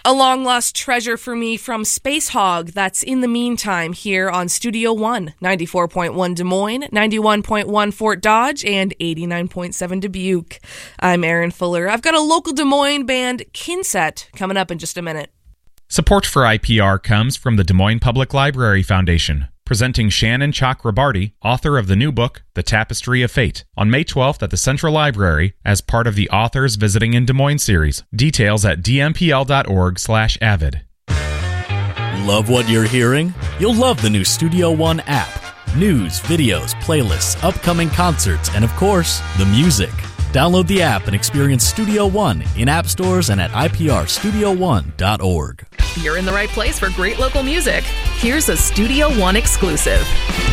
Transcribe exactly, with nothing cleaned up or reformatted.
A long-lost treasure for me from Space Hog. That's In the Meantime here on Studio One, ninety-four point one Des Moines, ninety-one point one Fort Dodge, and eighty-nine point seven Dubuque. I'm Aaron Fuller. I've got a local Des Moines band, Kinset, coming up in just a minute. Support for I P R comes from the Des Moines Public Library Foundation, presenting Shannon Chakrabarty, author of the new book, The Tapestry of Fate, on May twelfth at the Central Library as part of the Authors Visiting in Des Moines series. Details at dmpl.org slash avid. Love what you're hearing? You'll love the new Studio One app. News, videos, playlists, upcoming concerts, and of course, the music. Download the app and experience Studio One in app stores and at I P R studio one dot org. You're in the right place for great local music. Here's a Studio One exclusive.